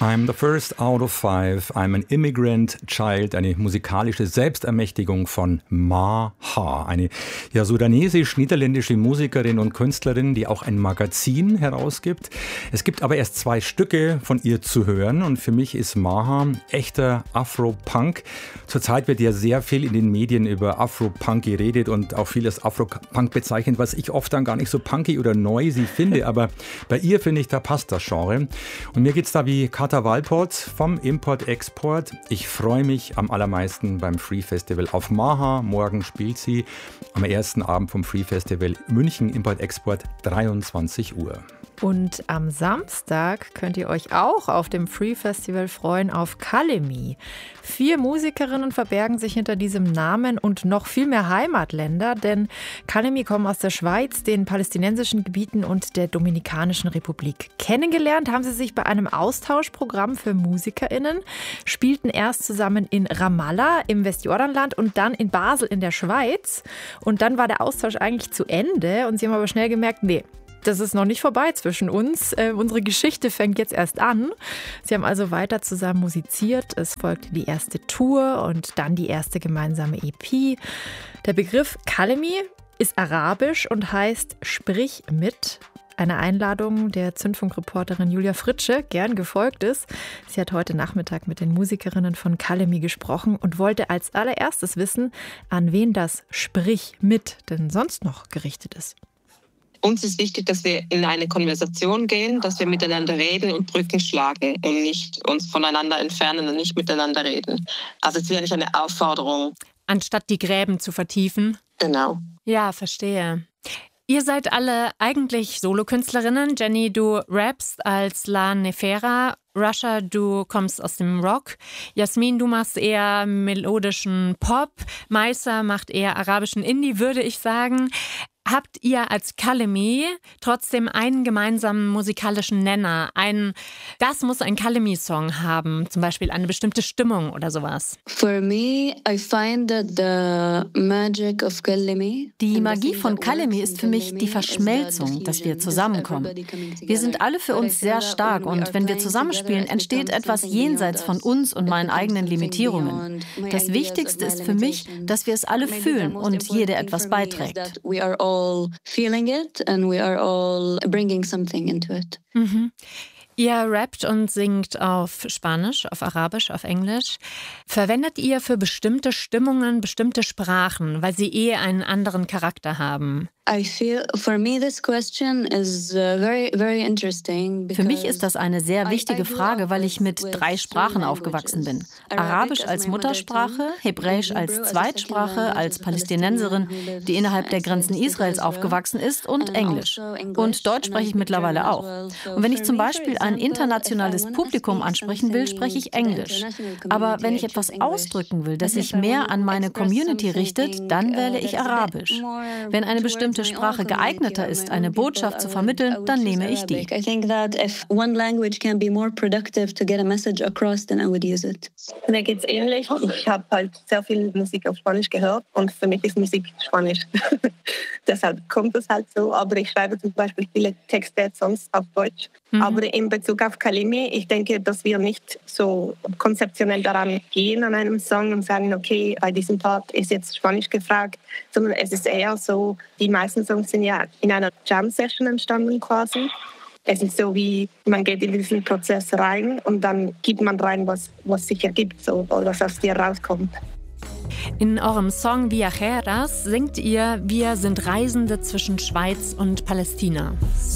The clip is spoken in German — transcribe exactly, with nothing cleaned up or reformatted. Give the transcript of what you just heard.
I'm the first out of five, I'm an immigrant child, eine musikalische Selbstermächtigung von Maha, eine ja, sudanesisch-niederländische Musikerin und Künstlerin, die auch ein Magazin herausgibt. Es gibt aber erst zwei Stücke von ihr zu hören und für mich ist Maha echter Afro-Punk. Zurzeit wird ja sehr viel in den Medien über Afro-Punk geredet und auch vieles Afro-Punk bezeichnet, was ich oft dann gar nicht so punky oder noisy finde, aber bei ihr finde ich, da passt das Genre. Und mir geht's da wie Kata Walport vom Import-Export. Ich freue mich am allermeisten beim Free Festival auf Maha. Morgen spielt sie am ersten Abend vom Free Festival München Import-Export, dreiundzwanzig Uhr. Und am Samstag könnt ihr euch auch auf dem Free Festival freuen auf Kalemi. Vier Musikerinnen verbergen sich hinter diesem Namen und noch viel mehr Heimatländer, denn Kalemi kommen aus der Schweiz, den palästinensischen Gebieten und der Dominikanischen Republik. Kennengelernt haben sie sich bei einem Austauschprogramm für MusikerInnen, spielten erst zusammen in Ramallah im Westjordanland und dann in Basel in der Schweiz. Und dann war der Austausch eigentlich zu Ende und sie haben aber schnell gemerkt, nee, das ist noch nicht vorbei zwischen uns. Äh, unsere Geschichte fängt jetzt erst an. Sie haben also weiter zusammen musiziert. Es folgte die erste Tour und dann die erste gemeinsame E P. Der Begriff Kalemi ist arabisch und heißt Sprich mit. Eine Einladung der Zündfunkreporterin Julia Fritsche, gern gefolgt ist. Sie hat heute Nachmittag mit den Musikerinnen von Kalemi gesprochen und wollte als allererstes wissen, an wen das Sprich mit denn sonst noch gerichtet ist. Uns ist wichtig, dass wir in eine Konversation gehen, dass wir miteinander reden und Brücken schlagen und nicht uns voneinander entfernen und nicht miteinander reden. Also es ist ja nicht eine Aufforderung. Anstatt die Gräben zu vertiefen? Genau. Ja, verstehe. Ihr seid alle eigentlich Solokünstlerinnen. Jenny, du rappst als La Nefera. Rasha, du kommst aus dem Rock. Jasmin, du machst eher melodischen Pop. Maisa macht eher arabischen Indie, würde ich sagen. Habt ihr als Kalemi trotzdem einen gemeinsamen musikalischen Nenner? Ein, das muss ein Kalemi-Song haben, zum Beispiel eine bestimmte Stimmung oder sowas? For me, I find that the magic of Kalemi. Die Magie von Kalemi ist für mich die Verschmelzung, dass wir zusammenkommen. Wir sind alle für uns sehr stark und wenn wir zusammenspielen, entsteht etwas jenseits von uns und meinen eigenen Limitierungen. Das Wichtigste ist für mich, dass wir es alle fühlen und jede etwas beiträgt. all feeling it and we are all bringing something into it. Mhm. Ihr rappt und singt auf Spanisch, auf Arabisch, auf Englisch. Verwendet ihr für bestimmte Stimmungen bestimmte Sprachen, weil sie eh einen anderen Charakter haben? I feel for me this question is very very interesting. Für mich ist das eine sehr wichtige Frage, weil ich mit drei Sprachen aufgewachsen bin. Arabisch als Muttersprache, Hebräisch als Zweitsprache, als Palästinenserin, die innerhalb der Grenzen Israels aufgewachsen ist, und Englisch. Und Deutsch spreche ich mittlerweile auch. Und wenn ich zum Beispiel ein internationales Publikum ansprechen will, spreche ich Englisch. Aber wenn ich etwas ausdrücken will, das sich mehr an meine Community richtet, dann wähle ich Arabisch. Wenn eine bestimmte Sprache geeigneter ist, eine Botschaft zu vermitteln, dann nehme ich die. I think that if one language can be more productive to get a message across, then I would use it. Mir geht's ähnlich. Ich habe halt sehr viel Musik auf Spanisch gehört und für mich ist Musik Spanisch. Deshalb kommt es halt so. Aber ich schreibe zum Beispiel viele Texte sonst auf Deutsch. Mhm. Aber in Bezug auf Kalemi, ich denke, dass wir nicht so konzeptionell daran gehen an einem Song und sagen, okay, bei diesem Part ist jetzt Spanisch gefragt, sondern es ist eher so, die meisten Songs sind ja in einer Jam-Session entstanden quasi. Es ist so wie, man geht in diesen Prozess rein und dann gibt man rein, was, was sich ergibt, so, oder was aus dir rauskommt. In eurem Song Viajeras singt ihr, wir sind Reisende zwischen Schweiz und Palästina.